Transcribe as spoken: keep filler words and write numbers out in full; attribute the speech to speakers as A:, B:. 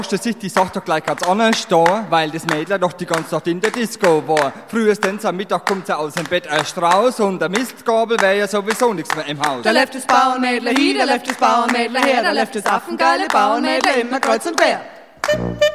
A: sich die Sache doch gleich ganz anders da, weil das Mädel doch die ganze Zeit in der Disco war. Frühestens am Mittag kommt sie aus dem Bett erst raus und der Mistgabel wäre ja sowieso nichts mehr im Haus.
B: Da läuft das Bauernmädler hin, da läuft das Bauernmädler her, da läuft das affengeile Bauernmädler immer kreuz und quer.